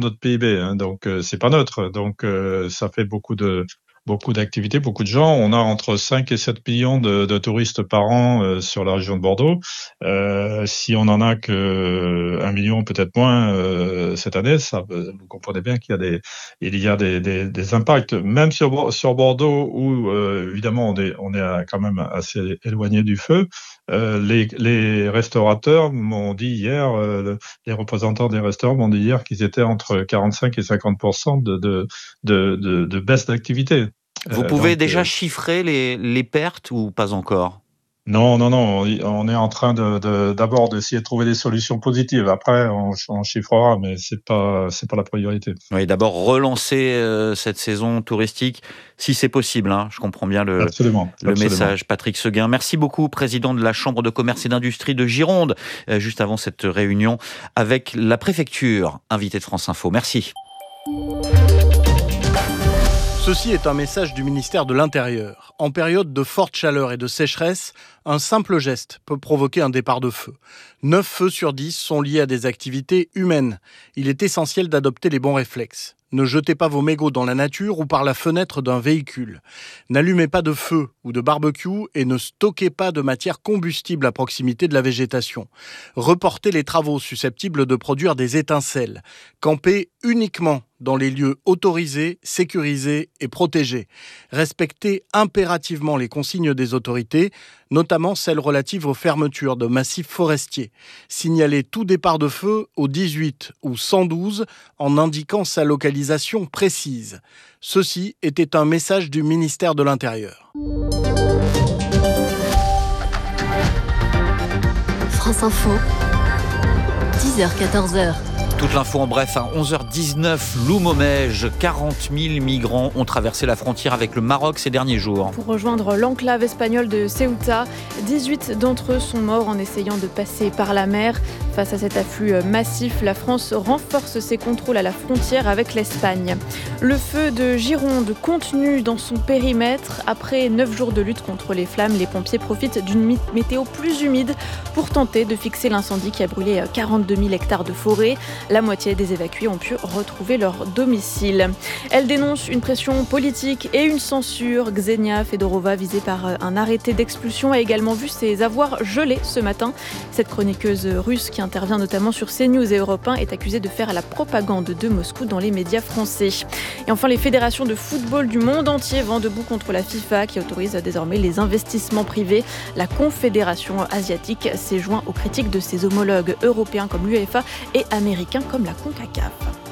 de notre PIB, hein, donc c'est pas neutre. Donc ça fait beaucoup d'activités, beaucoup de gens. On a entre 5 et 7 millions de touristes par an sur la région de Bordeaux. Si on en a que 1 million, peut-être moins cette année, vous comprenez bien qu'il y a des impacts. Même sur Bordeaux, où évidemment on est quand même assez éloigné du feu. Les restaurateurs m'ont dit hier, les représentants des restaurants m'ont dit hier qu'ils étaient entre 45 et 50% de baisse d'activité. Vous pouvez déjà chiffrer les pertes ou pas encore ? Non, on est en train d'abord d'essayer de trouver des solutions positives. Après, on chiffrera, mais c'est pas la priorité. Oui, d'abord relancer cette saison touristique, si c'est possible. Hein. Je comprends bien le message. Patrick Seguin, merci beaucoup, président de la Chambre de commerce et d'industrie de Gironde, juste avant cette réunion avec la préfecture, invité de France Info. Merci. Ceci est un message du ministère de l'Intérieur. En période de forte chaleur et de sécheresse, un simple geste peut provoquer un départ de feu. 9 feux sur 10 sont liés à des activités humaines. Il est essentiel d'adopter les bons réflexes. Ne jetez pas vos mégots dans la nature ou par la fenêtre d'un véhicule. N'allumez pas de feu ou de barbecue et ne stockez pas de matière combustible à proximité de la végétation. Reportez les travaux susceptibles de produire des étincelles. Campez uniquement dans les lieux autorisés, sécurisés et protégés. Respectez impérativement les consignes des autorités, notamment celles relatives aux fermetures de massifs forestiers. Signalez tout départ de feu au 18 ou 112 en indiquant sa localisation précise. Ceci était un message du ministère de l'Intérieur. France Info, 10h-14h. Toute l'info en bref, à 11h19, Loumomège, 40 000 migrants ont traversé la frontière avec le Maroc ces derniers jours. Pour rejoindre l'enclave espagnole de Ceuta, 18 d'entre eux sont morts en essayant de passer par la mer. Face à cet afflux massif, la France renforce ses contrôles à la frontière avec l'Espagne. Le feu de Gironde contenu dans son périmètre. Après 9 jours de lutte contre les flammes, les pompiers profitent d'une météo plus humide pour tenter de fixer l'incendie qui a brûlé 42 000 hectares de forêt. La moitié des évacués ont pu retrouver leur domicile. Elle dénonce une pression politique et une censure. Ksenia Fedorova, visée par un arrêté d'expulsion, a également vu ses avoirs gelés ce matin. Cette chroniqueuse russe, qui intervient notamment sur CNews et Europe 1, est accusée de faire la propagande de Moscou dans les médias français. Et enfin, les fédérations de football du monde entier vont debout contre la FIFA, qui autorise désormais les investissements privés. La Confédération asiatique s'est joint aux critiques de ses homologues européens comme l'UEFA et américains comme la CONCACAF.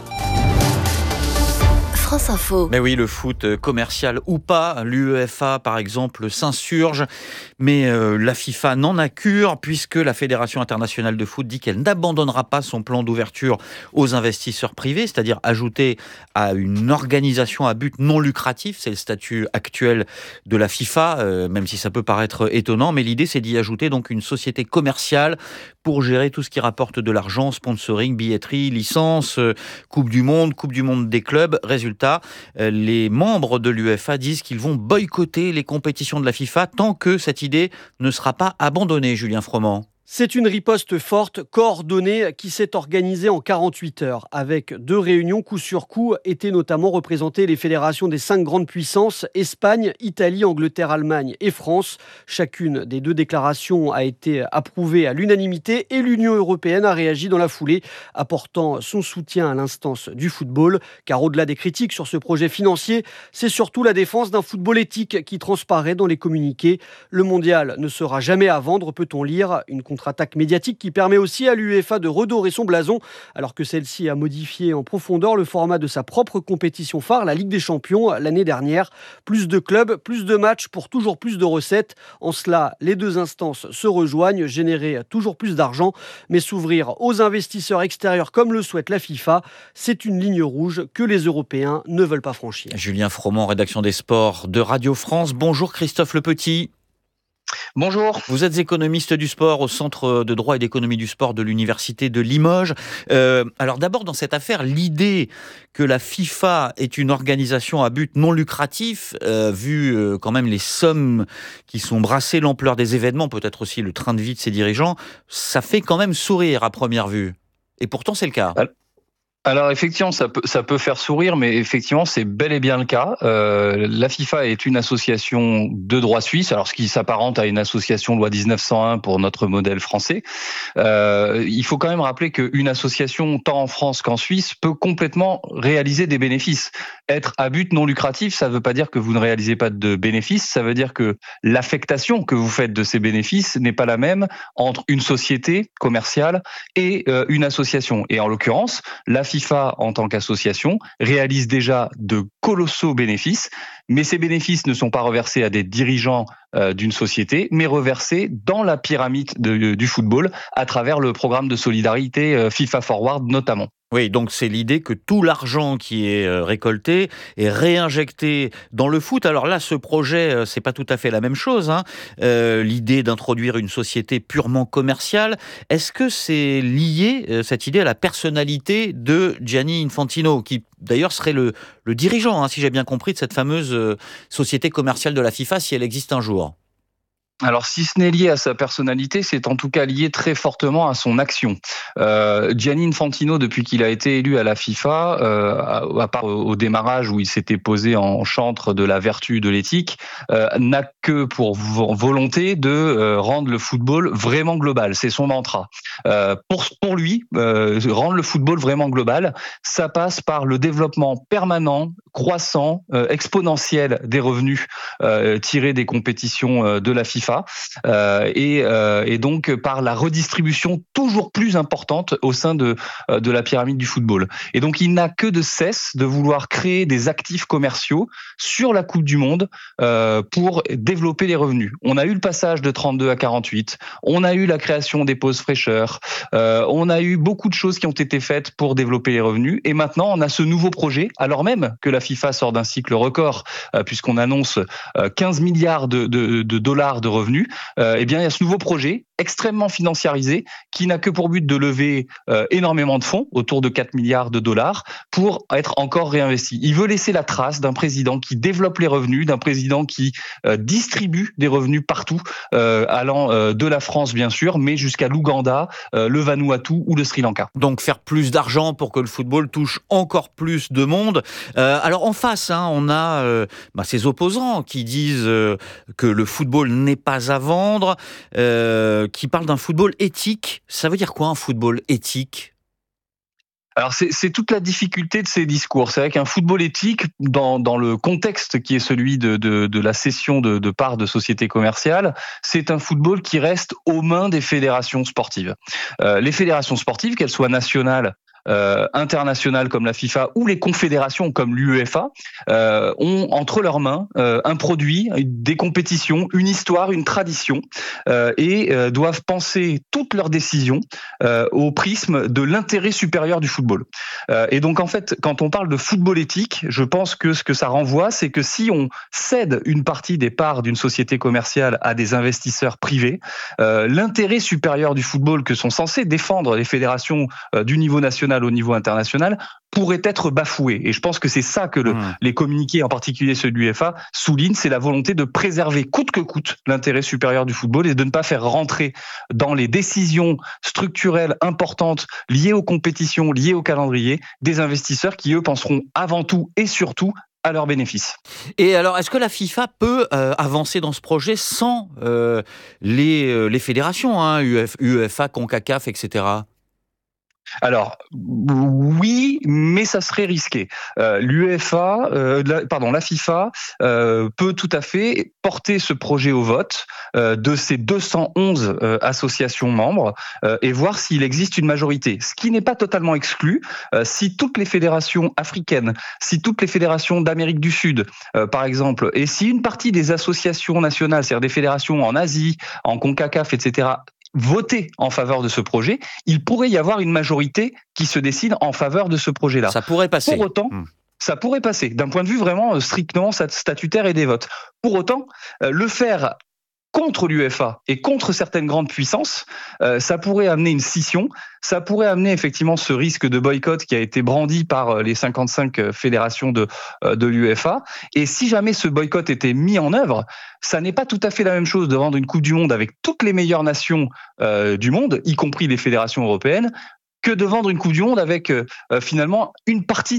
France Info. Mais oui, le foot commercial ou pas, l'UEFA par exemple s'insurge, mais la FIFA n'en a cure puisque la Fédération internationale de foot dit qu'elle n'abandonnera pas son plan d'ouverture aux investisseurs privés, c'est-à-dire ajouter à une organisation à but non lucratif, c'est le statut actuel de la FIFA, même si ça peut paraître étonnant, mais l'idée c'est d'y ajouter donc une société commerciale pour gérer tout ce qui rapporte de l'argent, sponsoring, billetterie, licence, Coupe du Monde des clubs. Résultat, les membres de l'UEFA disent qu'ils vont boycotter les compétitions de la FIFA tant que cette idée ne sera pas abandonnée, Julien Froment. C'est une riposte forte, coordonnée, qui s'est organisée en 48 heures. Avec 2 réunions coup sur coup, étaient notamment représentées les fédérations des 5 grandes puissances, Espagne, Italie, Angleterre, Allemagne et France. Chacune des 2 déclarations a été approuvée à l'unanimité et l'Union européenne a réagi dans la foulée, apportant son soutien à l'instance du football. Car au-delà des critiques sur ce projet financier, c'est surtout la défense d'un football éthique qui transparaît dans les communiqués. Le mondial ne sera jamais à vendre, peut-on lire. Une contre-attaque médiatique qui permet aussi à l'UEFA de redorer son blason, alors que celle-ci a modifié en profondeur le format de sa propre compétition phare, la Ligue des Champions, l'année dernière. Plus de clubs, plus de matchs pour toujours plus de recettes. En cela, les 2 instances se rejoignent, générer toujours plus d'argent, mais s'ouvrir aux investisseurs extérieurs comme le souhaite la FIFA, c'est une ligne rouge que les Européens ne veulent pas franchir. Julien Froment, rédaction des sports de Radio France. Bonjour Christophe Le Petit. Bonjour. Vous êtes économiste du sport au Centre de droit et d'économie du sport de l'Université de Limoges. Alors d'abord, dans cette affaire, l'idée que la FIFA est une organisation à but non lucratif, vu quand même les sommes qui sont brassées, l'ampleur des événements, peut-être aussi le train de vie de ses dirigeants, ça fait quand même sourire à première vue. Et pourtant, c'est le cas. Alors effectivement, ça peut faire sourire, mais effectivement, c'est bel et bien le cas. La FIFA est une association de droit suisse, alors ce qui s'apparente à une association loi 1901 pour notre modèle français. Il faut quand même rappeler qu'une association, tant en France qu'en Suisse, peut complètement réaliser des bénéfices. Être à but non lucratif, ça ne veut pas dire que vous ne réalisez pas de bénéfices, ça veut dire que l'affectation que vous faites de ces bénéfices n'est pas la même entre une société commerciale et une association. Et en l'occurrence, la FIFA, en tant qu'association, réalise déjà de colossaux bénéfices, mais ces bénéfices ne sont pas reversés à des dirigeants d'une société, mais reversés dans la pyramide du football à travers le programme de solidarité FIFA Forward notamment. Oui, donc c'est l'idée que tout l'argent qui est récolté est réinjecté dans le foot. Alors là, ce projet, c'est pas tout à fait la même chose, hein. L'idée d'introduire une société purement commerciale, est-ce que c'est lié, cette idée, à la personnalité de Gianni Infantino, qui d'ailleurs serait le dirigeant, hein, si j'ai bien compris, de cette fameuse société commerciale de la FIFA, si elle existe un jour? Alors, si ce n'est lié à sa personnalité, c'est en tout cas lié très fortement à son action. Gianni Infantino, depuis qu'il a été élu à la FIFA, à part au démarrage où il s'était posé en chantre de la vertu, de l'éthique, n'a que pour volonté de rendre le football vraiment global. C'est son mantra. Pour lui, rendre le football vraiment global, ça passe par le développement permanent, croissant, exponentiel des revenus tirés des compétitions de la FIFA. Et donc par la redistribution toujours plus importante au sein de la pyramide du football. Et donc il n'a que de cesse de vouloir créer des actifs commerciaux sur la Coupe du Monde pour développer les revenus. On a eu le passage de 32 à 48, on a eu la création des pauses fraîcheurs, on a eu beaucoup de choses qui ont été faites pour développer les revenus, et maintenant on a ce nouveau projet, alors même que la FIFA sort d'un cycle record, puisqu'on annonce 15 milliards de dollars de revenus, eh bien, il y a ce nouveau projet extrêmement financiarisé qui n'a que pour but de lever énormément de fonds, autour de 4 milliards de dollars, pour être encore réinvesti. Il veut laisser la trace d'un président qui développe les revenus, d'un président qui distribue des revenus partout, allant de la France bien sûr, mais jusqu'à l'Ouganda, le Vanuatu ou le Sri Lanka. Donc faire plus d'argent pour que le football touche encore plus de monde. Alors en face, hein, on a ces opposants qui disent que le football n'est pas à vendre, qui parlent d'un football éthique. Ça veut dire quoi un football éthique ? Alors c'est toute la difficulté de ces discours. C'est vrai qu'un football éthique, dans le contexte qui est celui de la cession de parts de sociétés commerciales, c'est un football qui reste aux mains des fédérations sportives. Les fédérations sportives, qu'elles soient nationales, internationales comme la FIFA ou les confédérations comme l'UEFA ont entre leurs mains un produit, des compétitions, une histoire, une tradition et doivent penser toutes leurs décisions au prisme de l'intérêt supérieur du football. Et donc en fait, quand on parle de football éthique, je pense que ce que ça renvoie, c'est que si on cède une partie des parts d'une société commerciale à des investisseurs privés, l'intérêt supérieur du football que sont censés défendre les fédérations du niveau national au niveau international pourrait être bafoué. Et je pense que c'est ça que les communiqués, en particulier ceux de l'UEFA, soulignent, c'est la volonté de préserver coûte que coûte l'intérêt supérieur du football et de ne pas faire rentrer dans les décisions structurelles importantes liées aux compétitions, liées au calendrier, des investisseurs qui, eux, penseront avant tout et surtout à leurs bénéfices. Et alors, est-ce que la FIFA peut avancer dans ce projet sans les fédérations, hein, UEFA, CONCACAF, etc. Alors oui, mais ça serait risqué. La FIFA peut tout à fait porter ce projet au vote de ces 211 associations membres et voir s'il existe une majorité. Ce qui n'est pas totalement exclu si toutes les fédérations africaines, si toutes les fédérations d'Amérique du Sud, par exemple, et si une partie des associations nationales, c'est-à-dire des fédérations en Asie, en CONCACAF, etc., voter en faveur de ce projet, il pourrait y avoir une majorité qui se décide en faveur de ce projet-là. Ça pourrait passer. Pour autant, ça pourrait passer, d'un point de vue vraiment strictement statutaire et des votes. Pour autant, le faire contre l'UEFA et contre certaines grandes puissances, ça pourrait amener une scission, ça pourrait amener effectivement ce risque de boycott qui a été brandi par les 55 fédérations de l'UEFA. Et si jamais ce boycott était mis en œuvre, ça n'est pas tout à fait la même chose de vendre une Coupe du Monde avec toutes les meilleures nations du monde, y compris les fédérations européennes, que de vendre une Coupe du Monde avec finalement une partie